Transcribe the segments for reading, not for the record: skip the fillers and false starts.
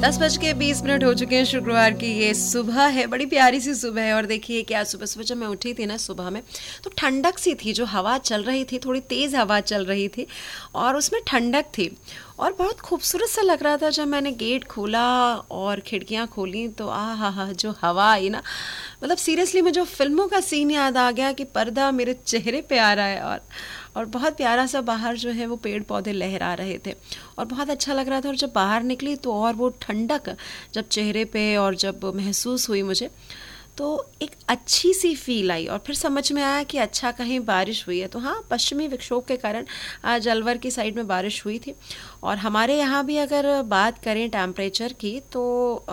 10:20 हो चुके हैं। शुक्रवार की ये सुबह है, बड़ी प्यारी सी सुबह है। और देखिए क्या सुबह सुबह जब मैं उठी थी ना सुबह में, तो ठंडक सी थी। जो हवा चल रही थी, थोड़ी तेज़ हवा चल रही थी और उसमें ठंडक थी और बहुत खूबसूरत सा लग रहा था। जब मैंने गेट खोला और खिड़कियाँ खोली तो हा जो हवा आई ना, मतलब सीरियसली मुझे फिल्मों का सीन याद आ गया कि पर्दा मेरे चेहरे पे आ रहा है और बहुत प्यारा सा बाहर जो है वो पेड़ पौधे लहरा रहे थे और बहुत अच्छा लग रहा था। और जब बाहर निकली तो और वो ठंडक जब चेहरे पे और जब महसूस हुई मुझे, तो एक अच्छी सी फील आई। और फिर समझ में आया कि अच्छा कहीं बारिश हुई है। तो हाँ, पश्चिमी विक्षोभ के कारण आज अलवर की साइड में बारिश हुई थी। और हमारे यहाँ भी अगर बात करें टेम्परेचर की तो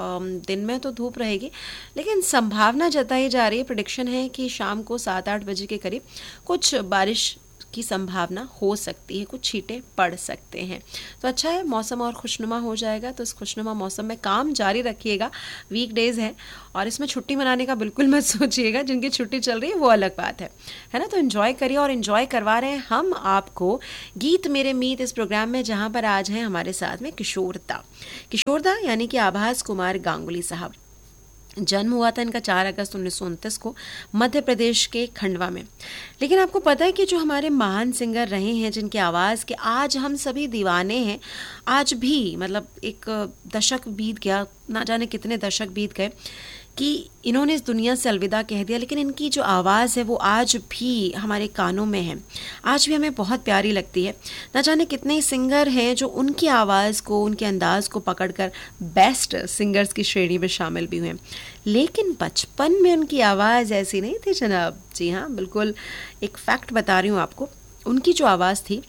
दिन में तो धूप रहेगी, लेकिन संभावना जताई जा रही है, प्रेडिक्शन है कि शाम को 7-8 बजे के करीब कुछ बारिश की संभावना हो सकती है, कुछ छींटे पड़ सकते हैं। तो अच्छा है, मौसम और खुशनुमा हो जाएगा। तो इस खुशनुमा मौसम में काम जारी रखिएगा। वीकडेज है और इसमें छुट्टी मनाने का बिल्कुल मत सोचिएगा। जिनकी छुट्टी चल रही है वो अलग बात है ना। तो एंजॉय करिए और एंजॉय करवा रहे हैं हम आपको गीत मेरे मीत इस प्रोग्राम में, जहाँ पर आज हैं हमारे साथ में किशोरदा यानी कि आभास कुमार गांगुली साहब। जन्म हुआ था इनका 4 अगस्त 1929 को मध्य प्रदेश के खंडवा में। लेकिन आपको पता है कि जो हमारे महान सिंगर रहे हैं, जिनकी आवाज़ के आज हम सभी दीवाने हैं, आज भी मतलब एक दशक बीत गया, ना जाने कितने दशक बीत गए कि इन्होंने इस दुनिया से अलविदा कह दिया, लेकिन इनकी जो आवाज़ है वो आज भी हमारे कानों में है, आज भी हमें बहुत प्यारी लगती है। ना जाने कितने ही सिंगर हैं जो उनकी आवाज़ को, उनके अंदाज़ को पकड़कर बेस्ट सिंगर्स की श्रेणी में शामिल भी हुए, लेकिन बचपन में उनकी आवाज़ ऐसी नहीं थी जनाब। जी हाँ, बिल्कुल एक फैक्ट बता रही हूँ आपको। उनकी जो आवाज़ थी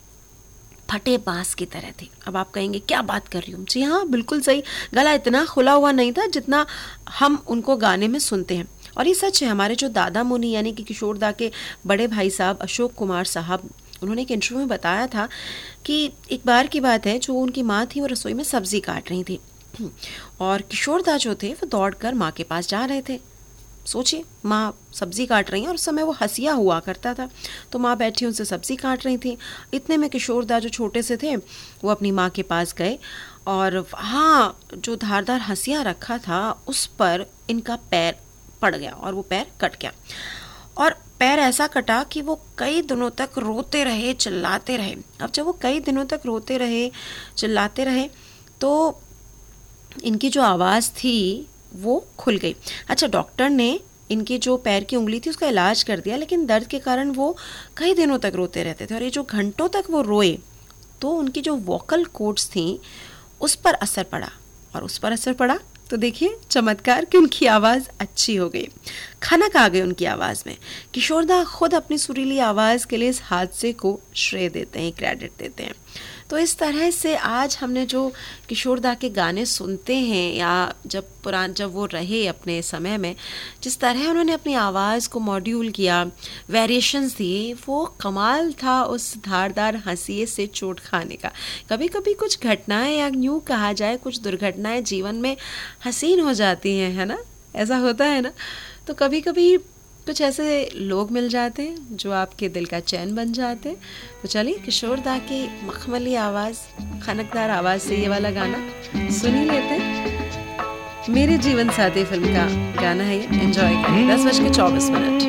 फटे बांस की तरह थी। अब आप कहेंगे क्या बात कर रही हूँ। जी हाँ, बिल्कुल सही। गला इतना खुला हुआ नहीं था जितना हम उनको गाने में सुनते हैं। और ये सच है। हमारे जो दादा मुनि यानी कि किशोरदा के बड़े भाई साहब अशोक कुमार साहब, उन्होंने एक इंटरव्यू में बताया था कि एक बार की बात है, जो उनकी माँ थी वो रसोई में सब्जी काट रही थी और किशोरदा जो थे वो दौड़कर माँ के पास जा रहे थे। सोचिए, माँ सब्ज़ी काट रही हैं और उस समय वो हंसिया हुआ करता था, तो माँ बैठी उनसे सब्ज़ी काट रही थी। इतने में किशोरदा जो छोटे से थे वो अपनी माँ के पास गए और हाँ, जो धारदार हंसिया रखा था उस पर इनका पैर पड़ गया और वो पैर कट गया। और पैर ऐसा कटा कि वो कई दिनों तक रोते रहे, चिल्लाते रहे। अब जब वो कई दिनों तक रोते रहे, चिल्लाते रहे, तो इनकी जो आवाज़ थी वो खुल गई। अच्छा, डॉक्टर ने इनकी जो पैर की उंगली थी उसका इलाज कर दिया, लेकिन दर्द के कारण वो कई दिनों तक रोते रहते थे। और ये जो घंटों तक वो रोए तो उनकी जो वोकल कॉर्ड्स थी उस पर असर पड़ा, और उस पर असर पड़ा तो देखिए चमत्कार कि उनकी आवाज़ अच्छी हो गई, खनक आ गई उनकी आवाज़ में। किशोरदा खुद अपनी सुरीली आवाज़ के लिए इस हादसे को श्रेय देते हैं, क्रेडिट देते हैं। तो इस तरह से आज हमने जो किशोरदा के गाने सुनते हैं, या जब वो रहे अपने समय में, जिस तरह उन्होंने अपनी आवाज़ को मॉड्यूल किया, वेरिएशंस दिए, वो कमाल था उस धारदार हंसिए से चोट खाने का। कभी कभी कुछ घटनाएं, या यूँ कहा जाए कुछ दुर्घटनाएं जीवन में हसीन हो जाती हैं, है ना, ऐसा होता है ना। तो कभी कभी कुछ ऐसे लोग मिल जाते हैं जो आपके दिल का चैन बन जाते हैं। तो चलिए किशोरदा की मखमली आवाज़, खनकदार आवाज़ से ये वाला गाना सुन ही लेते हैं। मेरे जीवन साथी फिल्म का गाना है ये, एंजॉय करें। 10:24